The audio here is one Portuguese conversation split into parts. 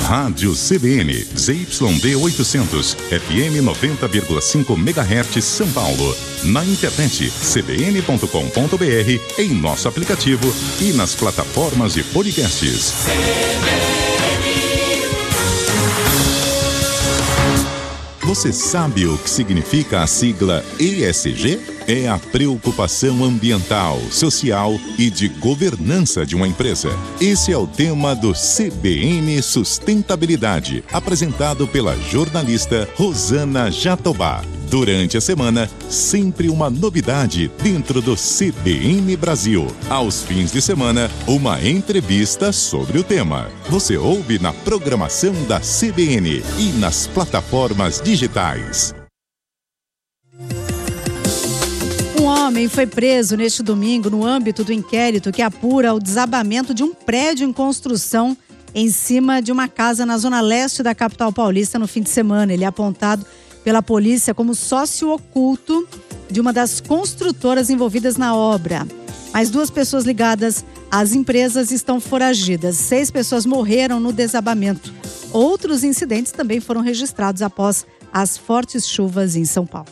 Rádio CBN, ZYD 800, FM 90,5 MHz São Paulo. Na internet, cbn.com.br, em nosso aplicativo e nas plataformas de podcasts. Você sabe o que significa a sigla ESG? É a preocupação ambiental, social e de governança de uma empresa. Esse é o tema do CBN Sustentabilidade, apresentado pela jornalista Rosana Jatobá. Durante a semana, sempre uma novidade dentro do CBN Brasil. Aos fins de semana, uma entrevista sobre o tema. Você ouve na programação da CBN e nas plataformas digitais. Um homem foi preso neste domingo no âmbito do inquérito que apura o desabamento de um prédio em construção em cima de uma casa na zona leste da capital paulista no fim de semana. Ele é apontado pela polícia como sócio oculto de uma das construtoras envolvidas na obra. Mais 2 pessoas ligadas às empresas estão foragidas. 6 pessoas morreram no desabamento. Outros incidentes também foram registrados após as fortes chuvas em São Paulo.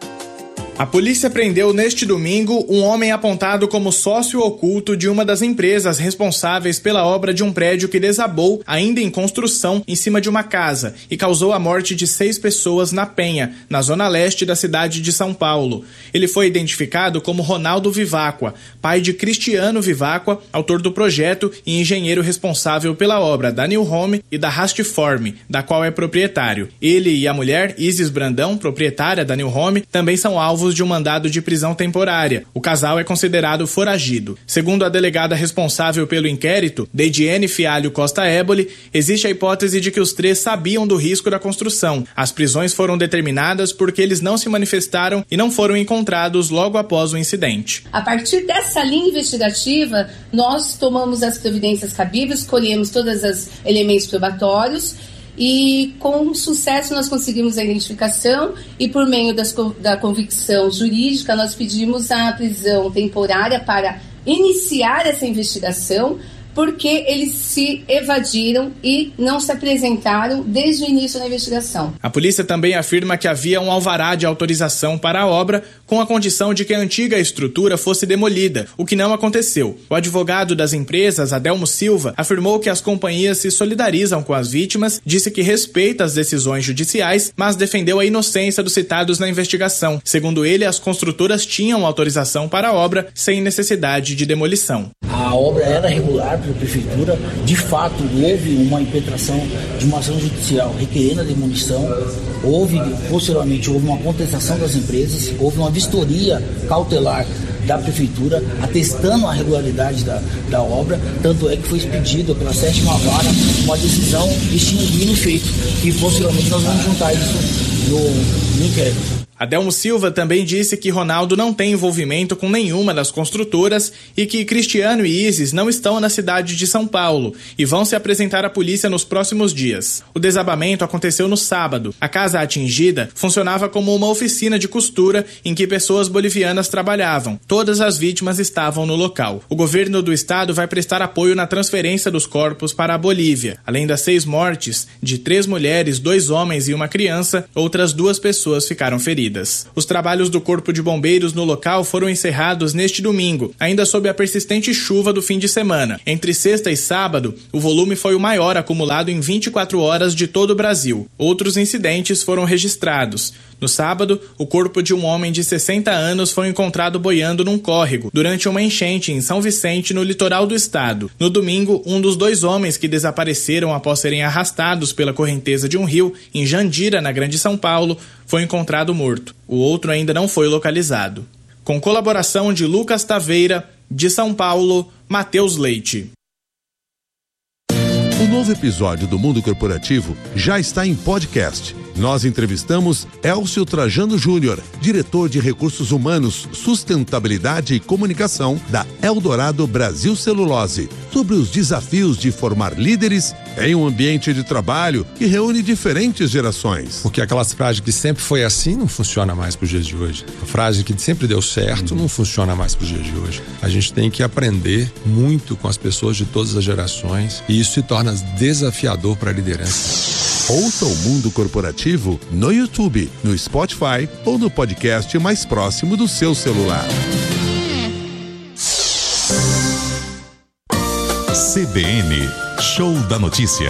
A polícia prendeu neste domingo um homem apontado como sócio oculto de uma das empresas responsáveis pela obra de um prédio que desabou, ainda em construção, em cima de uma casa e causou a morte de 6 pessoas na Penha, na zona leste da cidade de São Paulo. Ele foi identificado como Ronaldo Vivacqua, pai de Cristiano Vivacqua, autor do projeto e engenheiro responsável pela obra da New Home e da Rastform, da qual é proprietário. Ele e a mulher, Isis Brandão, proprietária da New Home, também são alvos de um mandado de prisão temporária. O casal é considerado foragido. Segundo a delegada responsável pelo inquérito, Deidiene Fialho Costa Éboli, existe a hipótese de que os 3 sabiam do risco da construção. As prisões foram determinadas porque eles não se manifestaram e não foram encontrados logo após o incidente. A partir dessa linha investigativa, nós tomamos as providências cabíveis, colhemos todos os elementos probatórios e com sucesso nós conseguimos a identificação e por meio da convicção jurídica nós pedimos a prisão temporária para iniciar essa investigação, porque eles se evadiram e não se apresentaram desde o início da investigação. A polícia também afirma que havia um alvará de autorização para a obra com a condição de que a antiga estrutura fosse demolida, o que não aconteceu. O advogado das empresas, Adelmo Silva, afirmou que as companhias se solidarizam com as vítimas, disse que respeita as decisões judiciais, mas defendeu a inocência dos citados na investigação. Segundo ele, as construtoras tinham autorização para a obra sem necessidade de demolição. A obra era regular pela prefeitura, de fato houve uma impetração de uma ação judicial requerendo a demolição, posteriormente houve uma contestação das empresas, houve uma vistoria cautelar da prefeitura atestando a regularidade da obra, tanto é que foi expedida pela 7ª Vara uma decisão extinguindo o feito, e posteriormente nós vamos juntar isso no inquérito. Adelmo Silva também disse que Ronaldo não tem envolvimento com nenhuma das construtoras e que Cristiano e Isis não estão na cidade de São Paulo e vão se apresentar à polícia nos próximos dias. O desabamento aconteceu no sábado. A casa atingida funcionava como uma oficina de costura em que pessoas bolivianas trabalhavam. Todas as vítimas estavam no local. O governo do estado vai prestar apoio na transferência dos corpos para a Bolívia. Além das 6 mortes, de 3 mulheres, 2 homens e uma criança, outras 2 pessoas ficaram feridas. Os trabalhos do Corpo de Bombeiros no local foram encerrados neste domingo, ainda sob a persistente chuva do fim de semana. Entre sexta e sábado, o volume foi o maior acumulado em 24 horas de todo o Brasil. Outros incidentes foram registrados. No sábado, o corpo de um homem de 60 anos foi encontrado boiando num córrego durante uma enchente em São Vicente, no litoral do estado. No domingo, um dos 2 homens que desapareceram após serem arrastados pela correnteza de um rio, em Jandira, na Grande São Paulo, foi encontrado morto. O outro ainda não foi localizado. Com colaboração de Lucas Taveira, de São Paulo, Matheus Leite. O novo episódio do Mundo Corporativo já está em podcast. nós entrevistamos Elcio Trajano Júnior, diretor de Recursos Humanos, Sustentabilidade e Comunicação da Eldorado Brasil Celulose, sobre os desafios de formar líderes em um ambiente de trabalho que reúne diferentes gerações. Porque aquelas frases que sempre foi assim não funciona mais para os dias de hoje. A frase que sempre deu certo não funciona mais para os dias de hoje. A gente tem que aprender muito com as pessoas de todas as gerações e isso se torna desafiador para a liderança. Ouça o Mundo Corporativo no YouTube, no Spotify ou no podcast mais próximo do seu celular. CBN, Show da Notícia.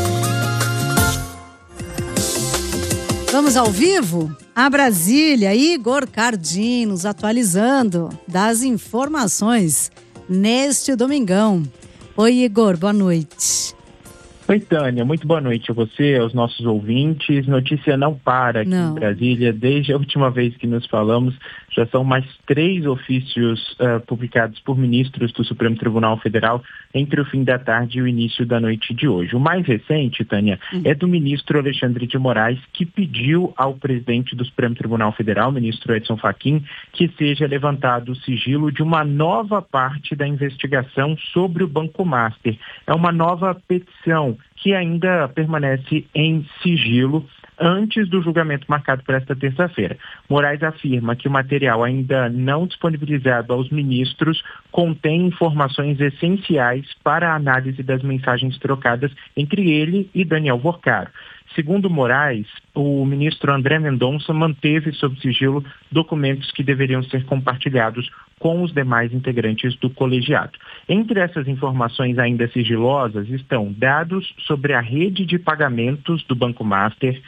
Vamos ao vivo? A Brasília, Igor Cardim nos atualizando das informações neste domingão. Oi, Igor, boa noite. Oi, Tânia, muito boa noite a você, aos nossos ouvintes. Notícia não para aqui em Brasília. Desde a última vez que nos falamos, já são mais 3 ofícios publicados por ministros do Supremo Tribunal Federal entre o fim da tarde e o início da noite de hoje. O mais recente, Tânia, é do ministro Alexandre de Moraes, que pediu ao presidente do Supremo Tribunal Federal, ministro Edson Fachin, que seja levantado o sigilo de uma nova parte da investigação sobre o Banco Master. É uma nova petição que ainda permanece em sigilo antes do julgamento marcado para esta terça-feira. Moraes afirma que o material ainda não disponibilizado aos ministros contém informações essenciais para a análise das mensagens trocadas entre ele e Daniel Vorcaro. Segundo Moraes, o ministro André Mendonça manteve sob sigilo documentos que deveriam ser compartilhados com os demais integrantes do colegiado. Entre essas informações ainda sigilosas estão dados sobre a rede de pagamentos do Banco Master,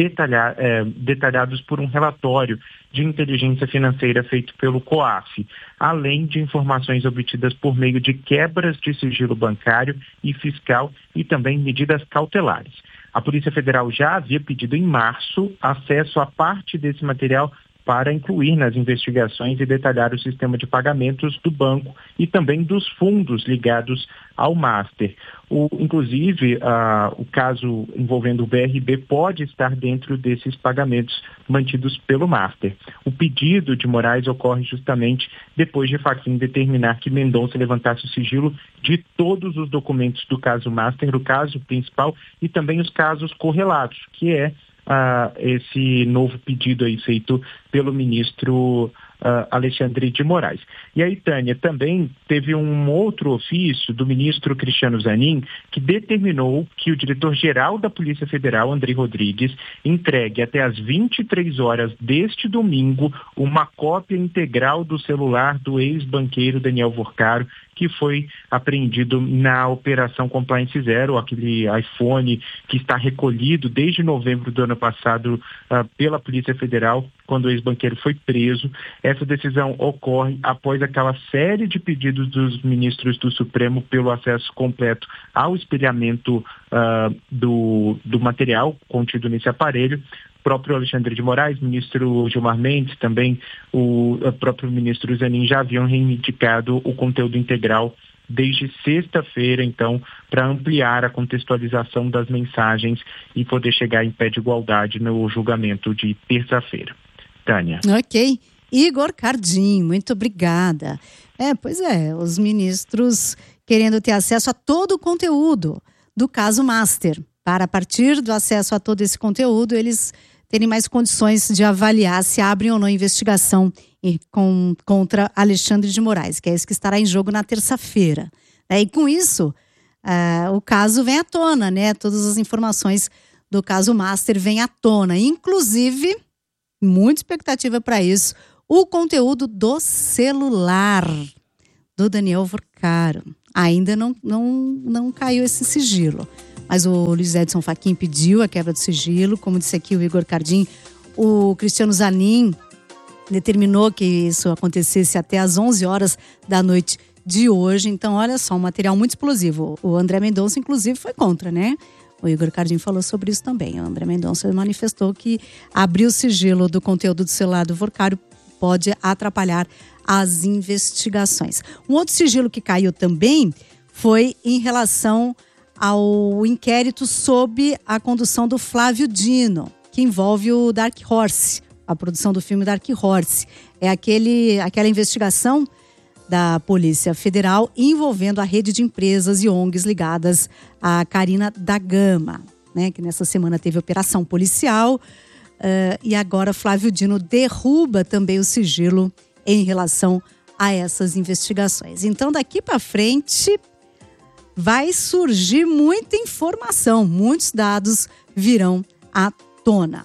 detalhados por um relatório de inteligência financeira feito pelo COAF, além de informações obtidas por meio de quebras de sigilo bancário e fiscal e também medidas cautelares. A Polícia Federal já havia pedido em março acesso a parte desse material para incluir nas investigações e detalhar o sistema de pagamentos do banco e também dos fundos ligados ao Master. Inclusive, o caso envolvendo o BRB pode estar dentro desses pagamentos mantidos pelo Master. O pedido de Moraes ocorre justamente depois de Fachin determinar que Mendonça levantasse o sigilo de todos os documentos do caso Master, o caso principal e também os casos correlatos, que é esse novo pedido aí feito pelo ministro Alexandre de Moraes. E aí, Tânia, também teve um outro ofício do ministro Cristiano Zanin que determinou que o diretor-geral da Polícia Federal, Andrei Rodrigues, entregue até às 23 horas deste domingo uma cópia integral do celular do ex-banqueiro Daniel Vorcaro, que foi apreendido na Operação Compliance Zero, aquele iPhone que está recolhido desde novembro do ano passado pela Polícia Federal, quando o ex-banqueiro foi preso. Essa decisão ocorre após aquela série de pedidos dos ministros do Supremo pelo acesso completo ao espelhamento do material contido nesse aparelho. O próprio Alexandre de Moraes, ministro Gilmar Mendes, também o próprio ministro Zanin já haviam reivindicado o conteúdo integral desde sexta-feira, então, para ampliar a contextualização das mensagens e poder chegar em pé de igualdade no julgamento de terça-feira. Tânia. Ok. Igor Cardim, muito obrigada. Pois é, os ministros querendo ter acesso a todo o conteúdo do caso Master, para a partir do acesso a todo esse conteúdo, eles terem mais condições de avaliar se abrem ou não investigação contra Alexandre de Moraes, que é esse que estará em jogo na terça-feira. E com isso, o caso vem à tona, né? Todas as informações do caso Master vêm à tona, inclusive, muita expectativa para isso, o conteúdo do celular do Daniel Vorcaro. Ainda não caiu esse sigilo. Mas o Luiz Edson Fachin pediu a quebra do sigilo, como disse aqui o Igor Cardim. O Cristiano Zanin determinou que isso acontecesse até às 11 horas da noite de hoje. Então, olha só, um material muito explosivo. O André Mendonça, inclusive, foi contra, né? O Igor Cardim falou sobre isso também. O André Mendonça manifestou que abrir o sigilo do conteúdo do celular do Vorcaro pode atrapalhar as investigações. Um outro sigilo que caiu também foi em relação ao inquérito sob a condução do Flávio Dino. que envolve o Dark Horse, a produção do filme Dark Horse. É aquela investigação da Polícia Federal envolvendo a rede de empresas e ONGs ligadas à Carina da Gama, né? Que nessa semana teve operação policial e agora Flávio Dino derruba também o sigilo em relação a essas investigações. Então, daqui para frente, vai surgir muita informação, muitos dados virão à tona.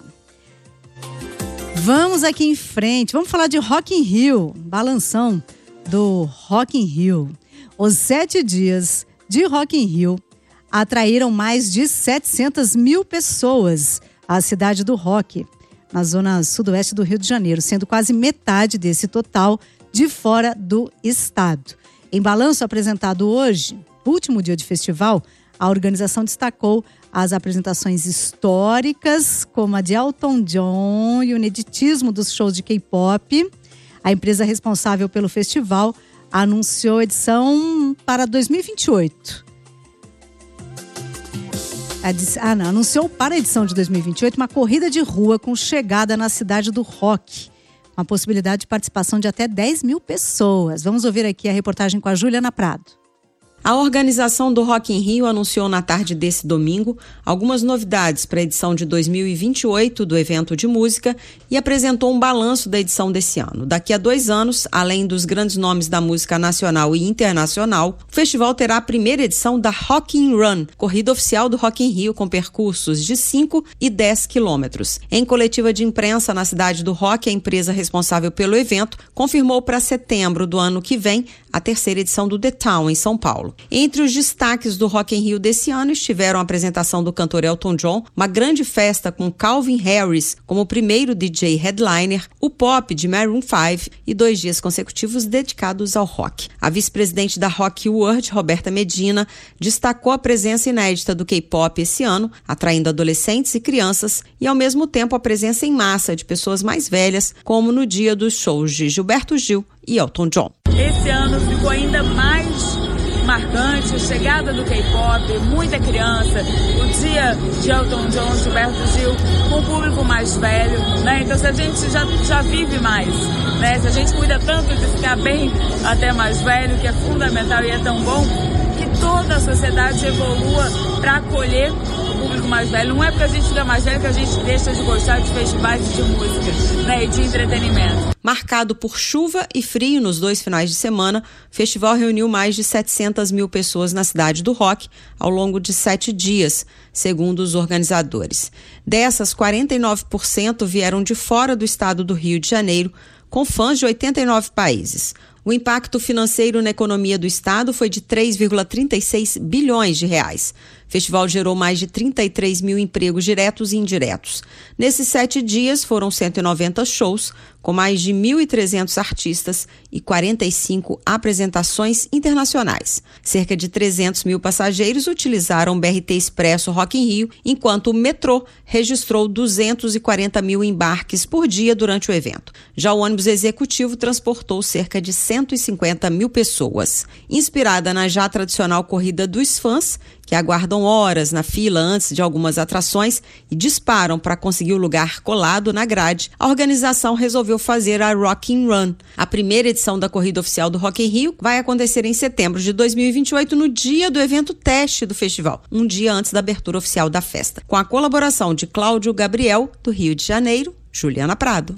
Vamos aqui em frente, vamos falar de Rock in Rio, balanção do Rock in Rio. Os 7 dias de Rock in Rio atraíram mais de 700 mil pessoas à cidade do rock, na zona sudoeste do Rio de Janeiro, sendo quase metade desse total de fora do estado. Em balanço apresentado hoje, último dia de festival, a organização destacou as apresentações históricas, como a de Elton John e o ineditismo dos shows de K-pop. A empresa responsável pelo festival anunciou edição para 2028. Anunciou para a edição de 2028 uma corrida de rua com chegada na cidade do rock, com a possibilidade de participação de até 10 mil pessoas. Vamos ouvir aqui a reportagem com a Juliana Prado. A organização do Rock in Rio anunciou na tarde desse domingo algumas novidades para a edição de 2028 do evento de música e apresentou um balanço da edição desse ano. Daqui a 2 anos, além dos grandes nomes da música nacional e internacional, o festival terá a primeira edição da Rock in Run, corrida oficial do Rock in Rio com percursos de 5 e 10 quilômetros. Em coletiva de imprensa na cidade do rock, a empresa responsável pelo evento confirmou para setembro do ano que vem a terceira edição do The Town, em São Paulo. Entre os destaques do Rock in Rio desse ano estiveram a apresentação do cantor Elton John, uma grande festa com Calvin Harris como primeiro DJ headliner, o pop de Maroon 5 e 2 dias consecutivos dedicados ao rock. A vice-presidente da Rock World, Roberta Medina, destacou a presença inédita do K-pop esse ano, atraindo adolescentes e crianças, e ao mesmo tempo a presença em massa de pessoas mais velhas, como no dia dos shows de Gilberto Gil e Elton John. Esse ano ficou ainda mais marcante, a chegada do K-pop, muita criança, o dia de Elton John, Gilberto Gil, com o público mais velho, né? Então se a gente já vive mais, né? Se a gente cuida tanto de ficar bem até mais velho, que é fundamental e é tão bom, que toda a sociedade evolua para acolher o público mais velho. Não é porque a gente fica mais velho que a gente deixa de gostar de festivais de música, né? E de entretenimento. Marcado por chuva e frio nos 2 finais de semana, o festival reuniu mais de 700 mil pessoas na cidade do rock ao longo de 7 dias, segundo os organizadores. Dessas, 49% vieram de fora do estado do Rio de Janeiro, com fãs de 89 países. O impacto financeiro na economia do estado foi de 3,36 bilhões de reais. O festival gerou mais de 33 mil empregos diretos e indiretos. Nesses 7 dias foram 190 shows, com mais de 1.300 artistas e 45 apresentações internacionais. Cerca de 300 mil passageiros utilizaram o BRT Expresso Rock in Rio, enquanto o metrô registrou 240 mil embarques por dia durante o evento. Já o ônibus executivo transportou cerca de 150 mil pessoas. Inspirada na já tradicional corrida dos fãs, que aguardam horas na fila antes de algumas atrações e disparam para conseguir o lugar colado na grade, a organização resolveu fazer a Rock in Run. A primeira edição da corrida oficial do Rock in Rio vai acontecer em setembro de 2028, no dia do evento teste do festival, um dia antes da abertura oficial da festa. Com a colaboração de Cláudio Gabriel, do Rio de Janeiro, Juliana Prado.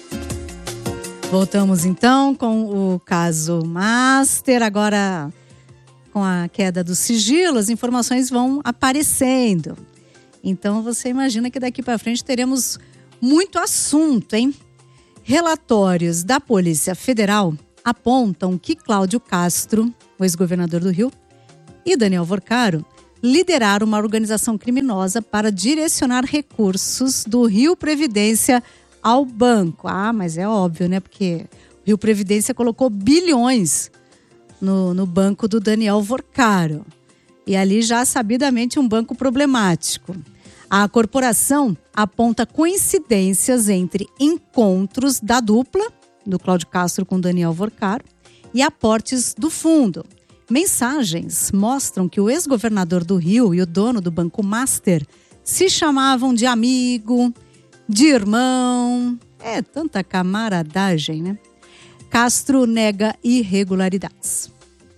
Voltamos então com o caso Master. Agora, com a queda do sigilo, as informações vão aparecendo. Então você imagina que daqui para frente teremos muito assunto, hein? Relatórios da Polícia Federal apontam que Cláudio Castro, o ex-governador do Rio, e Daniel Vorcaro lideraram uma organização criminosa para direcionar recursos do Rio Previdência ao banco. Ah, mas é óbvio, né? Porque o Rio Previdência colocou bilhões no banco do Daniel Vorcaro. E ali já sabidamente um banco problemático. A corporação aponta coincidências entre encontros da dupla, do Cláudio Castro com Daniel Vorcaro, e aportes do fundo. Mensagens mostram que o ex-governador do Rio e o dono do Banco Master se chamavam de amigo, de irmão. É tanta camaradagem, né? Castro nega irregularidades.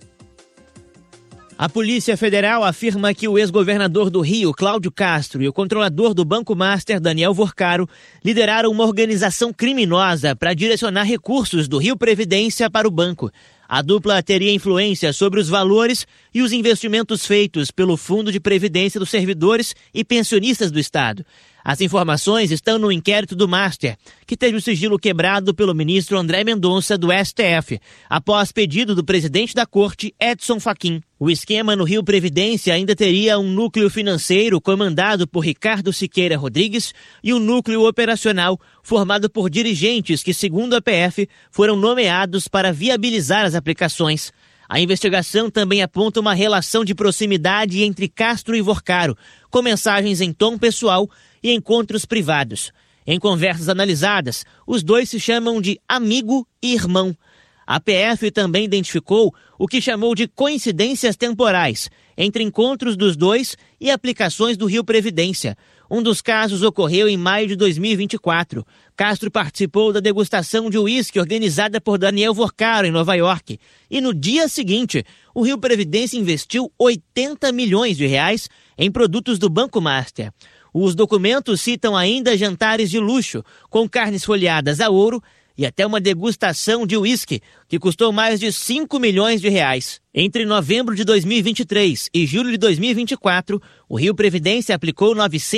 A Polícia Federal afirma que o ex-governador do Rio, Cláudio Castro, e o controlador do Banco Master, Daniel Vorcaro, lideraram uma organização criminosa para direcionar recursos do Rio Previdência para o banco. A dupla teria influência sobre os valores e os investimentos feitos pelo Fundo de Previdência dos Servidores e Pensionistas do Estado. As informações estão no inquérito do Master, que teve o sigilo quebrado pelo ministro André Mendonça, do STF, após pedido do presidente da Corte, Edson Fachin. O esquema no Rio Previdência ainda teria um núcleo financeiro comandado por Ricardo Siqueira Rodrigues e um núcleo operacional formado por dirigentes que, segundo a PF, foram nomeados para viabilizar as aplicações. A investigação também aponta uma relação de proximidade entre Castro e Vorcaro, com mensagens em tom pessoal e encontros privados. Em conversas analisadas, os dois se chamam de amigo e irmão. A PF também identificou o que chamou de coincidências temporais entre encontros dos dois e aplicações do Rio Previdência. Um dos casos ocorreu em maio de 2024. Castro participou da degustação de uísque organizada por Daniel Vorcaro em Nova York. E no dia seguinte, o Rio Previdência investiu 80 milhões de reais em produtos do Banco Master. Os documentos citam ainda jantares de luxo, com carnes folheadas a ouro e até uma degustação de uísque, que custou mais de 5 milhões de reais. Entre novembro de 2023 e julho de 2024, o Rio Previdência aplicou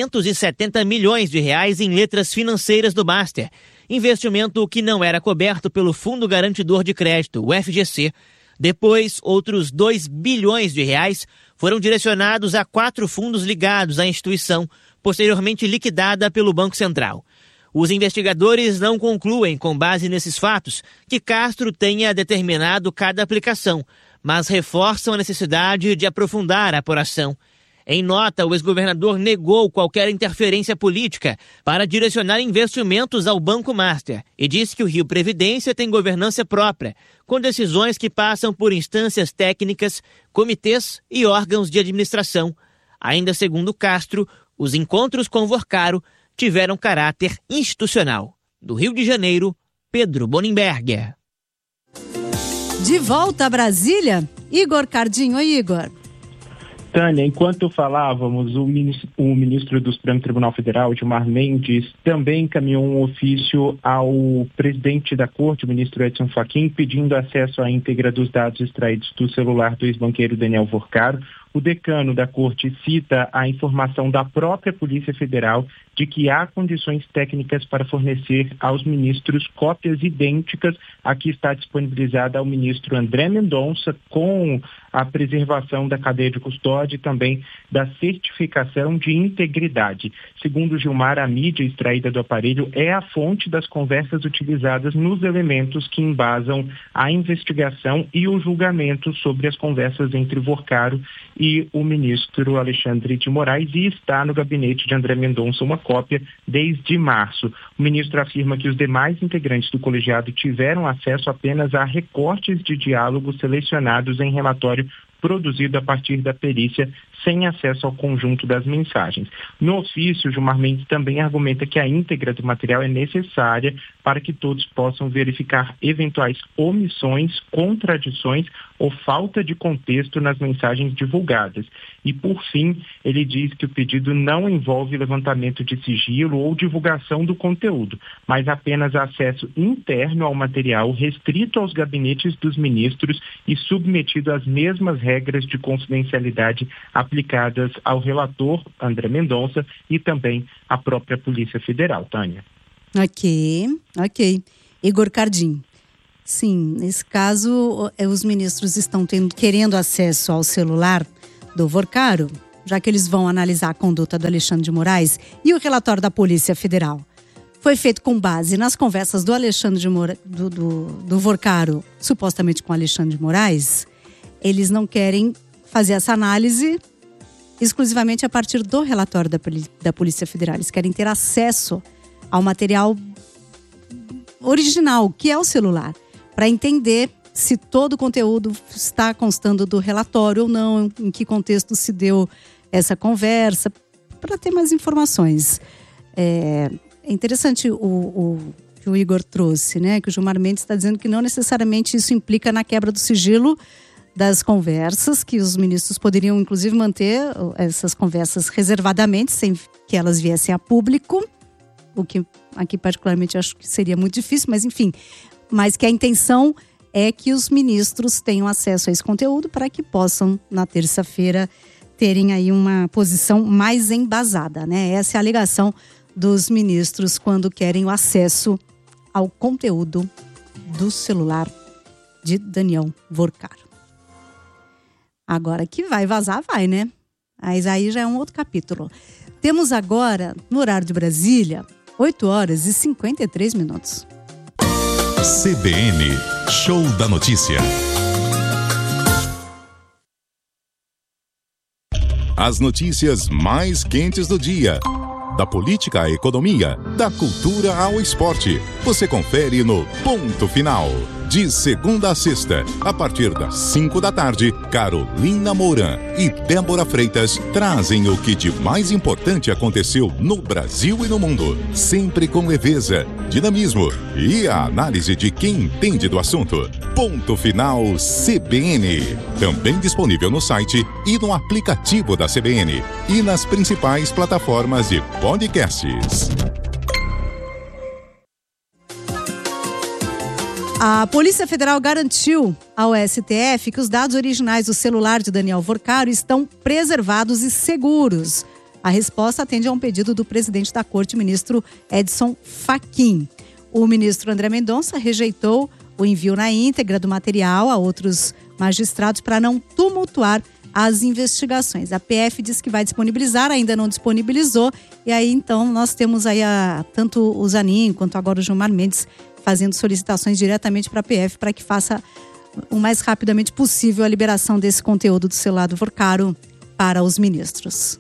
970 milhões de reais em letras financeiras do Master, investimento que não era coberto pelo Fundo Garantidor de Crédito, o FGC. Depois, outros 2 bilhões de reais foram direcionados a 4 fundos ligados à instituição, posteriormente liquidada pelo Banco Central. Os investigadores não concluem, com base nesses fatos, que Castro tenha determinado cada aplicação, mas reforçam a necessidade de aprofundar a apuração. Em nota, o ex-governador negou qualquer interferência política para direcionar investimentos ao Banco Master e disse que o Rio Previdência tem governança própria, com decisões que passam por instâncias técnicas, comitês e órgãos de administração. Ainda segundo Castro, os encontros com Vorcaro tiveram caráter institucional. Do Rio de Janeiro, Pedro Bonenberger. De volta a Brasília, Igor Cardinho. Oi, Igor. Tânia, enquanto falávamos, o ministro do Supremo Tribunal Federal, Gilmar Mendes, também encaminhou um ofício ao presidente da Corte, o ministro Edson Fachin, pedindo acesso à íntegra dos dados extraídos do celular do ex-banqueiro Daniel Vorcaro. O decano da Corte cita a informação da própria Polícia Federal de que há condições técnicas para fornecer aos ministros cópias idênticas à que está disponibilizada ao ministro André Mendonça, com a preservação da cadeia de custódia e também da certificação de integridade. Segundo Gilmar, a mídia extraída do aparelho é a fonte das conversas utilizadas nos elementos que embasam a investigação e o julgamento sobre as conversas entre Vorcaro e o ministro Alexandre de Moraes, e está no gabinete de André Mendonça uma cópia desde março. O ministro afirma que os demais integrantes do colegiado tiveram acesso apenas a recortes de diálogos selecionados em relatório produzido a partir da perícia, sem acesso ao conjunto das mensagens. No ofício, Gilmar Mendes também argumenta que a íntegra do material é necessária para que todos possam verificar eventuais omissões, contradições ou falta de contexto nas mensagens divulgadas. E, por fim, ele diz que o pedido não envolve levantamento de sigilo ou divulgação do conteúdo, mas apenas acesso interno ao material restrito aos gabinetes dos ministros e submetido às mesmas regras de confidencialidade aplicadas ao relator André Mendonça e também à própria Polícia Federal. Tânia. Ok. Igor Cardinho. Sim, nesse caso, os ministros estão querendo acesso ao celular do Vorcaro, já que eles vão analisar a conduta do Alexandre de Moraes, e o relatório da Polícia Federal foi feito com base nas conversas do Alexandre do Vorcaro, supostamente com o Alexandre de Moraes. Eles não querem fazer essa análise exclusivamente a partir do relatório da Polícia Federal. Eles querem ter acesso ao material original, que é o celular, para entender se todo o conteúdo está constando do relatório ou não, em que contexto se deu essa conversa, para ter mais informações. É interessante o que o Igor trouxe, né? Que o Gilmar Mendes está dizendo que não necessariamente isso implica na quebra do sigilo das conversas, que os ministros poderiam inclusive manter essas conversas reservadamente, sem que elas viessem a público, o que aqui particularmente acho que seria muito difícil, mas enfim, mas que a intenção é que os ministros tenham acesso a esse conteúdo para que possam, na terça-feira, terem aí uma posição mais embasada, né? Essa é a alegação dos ministros quando querem o acesso ao conteúdo do celular de Daniel Vorcaro. Agora que vai vazar, vai, né? Mas aí já é um outro capítulo. Temos agora, no horário de Brasília, 8h53. CBN, Show da Notícia. As notícias mais quentes do dia. Da política à economia, da cultura ao esporte. Você confere no Ponto Final. De segunda a sexta, a partir das 5 da tarde, Carolina Mourão e Débora Freitas trazem o que de mais importante aconteceu no Brasil e no mundo. Sempre com leveza, dinamismo e a análise de quem entende do assunto. Ponto Final CBN. Também disponível no site e no aplicativo da CBN. E nas principais plataformas de podcasts. A Polícia Federal garantiu ao STF que os dados originais do celular de Daniel Vorcaro estão preservados e seguros. A resposta atende a um pedido do presidente da Corte, ministro Edson Fachin. O ministro André Mendonça rejeitou o envio na íntegra do material a outros magistrados para não tumultuar as investigações. A PF diz que vai disponibilizar, ainda não disponibilizou. E aí, então, nós temos aí tanto o Zanin quanto agora o Gilmar Mendes fazendo solicitações diretamente para a PF para que faça o mais rapidamente possível a liberação desse conteúdo do celular do Vorcaro para os ministros.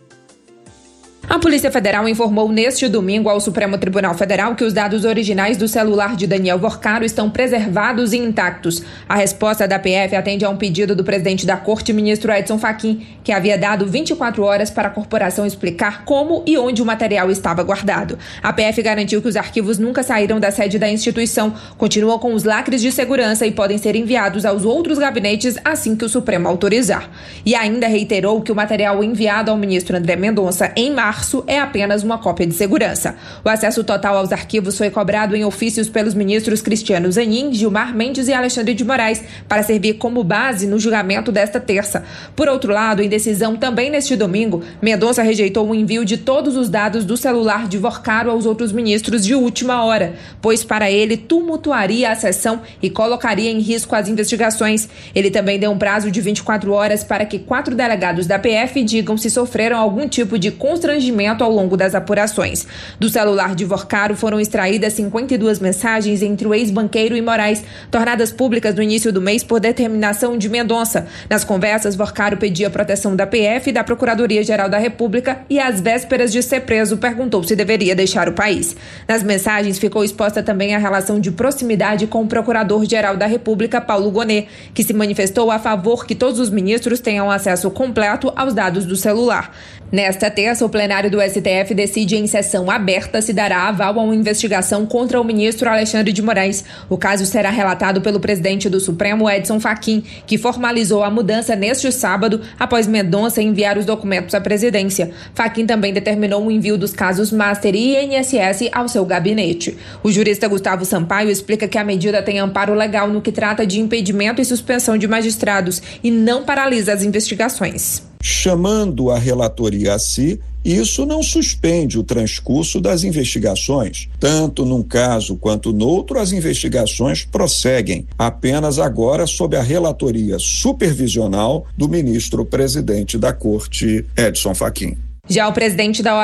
A Polícia Federal informou neste domingo ao Supremo Tribunal Federal que os dados originais do celular de Daniel Vorcaro estão preservados e intactos. A resposta da PF atende a um pedido do presidente da Corte, ministro Edson Fachin, que havia dado 24 horas para a corporação explicar como e onde o material estava guardado. A PF garantiu que os arquivos nunca saíram da sede da instituição, continuam com os lacres de segurança e podem ser enviados aos outros gabinetes assim que o Supremo autorizar. E ainda reiterou que o material enviado ao ministro André Mendonça em março é apenas uma cópia de segurança. O acesso total aos arquivos foi cobrado em ofícios pelos ministros Cristiano Zanin, Gilmar Mendes e Alexandre de Moraes para servir como base no julgamento desta terça. Por outro lado, em decisão também neste domingo, Mendonça rejeitou o envio de todos os dados do celular de Vorcaro aos outros ministros de última hora, pois para ele tumultuaria a sessão e colocaria em risco as investigações. Ele também deu um prazo de 24 horas para que 4 delegados da PF digam se sofreram algum tipo de constrangimento ao longo das apurações. Do celular de Vorcaro foram extraídas 52 mensagens entre o ex-banqueiro e Moraes, tornadas públicas no início do mês por determinação de Mendonça. Nas conversas, Vorcaro pedia proteção da PF e da Procuradoria-Geral da República e, às vésperas de ser preso, perguntou se deveria deixar o país. Nas mensagens ficou exposta também a relação de proximidade com o Procurador-Geral da República, Paulo Gonet, que se manifestou a favor que todos os ministros tenham acesso completo aos dados do celular. Nesta terça, o plenário do STF decide em sessão aberta se dará aval a uma investigação contra o ministro Alexandre de Moraes. O caso será relatado pelo presidente do Supremo, Edson Fachin, que formalizou a mudança neste sábado após Mendonça enviar os documentos à presidência. Fachin também determinou o envio dos casos Master e INSS ao seu gabinete. O jurista Gustavo Sampaio explica que a medida tem amparo legal no que trata de impedimento e suspensão de magistrados e não paralisa as investigações. Chamando a relatoria a si, isso não suspende o transcurso das investigações. Tanto num caso quanto no outro, as investigações prosseguem, apenas agora sob a relatoria supervisional do ministro-presidente da Corte, Edson Fachin. Já o presidente da